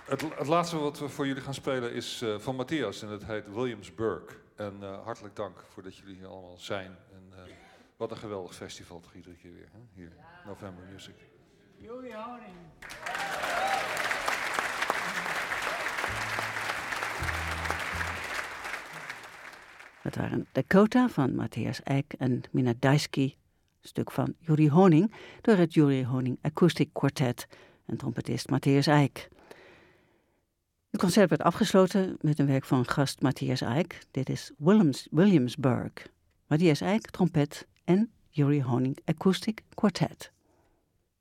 Het laatste wat we voor jullie gaan spelen is van Matthias en het heet Williamsburg. En hartelijk dank voor dat jullie hier allemaal zijn. En wat een geweldig festival toch iedere keer weer. Hè? Hier, November Music. Jullie honing. Dat waren Dakota van Matthias Eick en Mina Dajski, een stuk van Juri Honing, door het Juri Honing Acoustic Quartet en trompetist Matthias Eick. Het concert werd afgesloten met een werk van gast Matthias Eick. Dit is Williamsburg. Matthias Eick, trompet en Juri Honing Acoustic Quartet.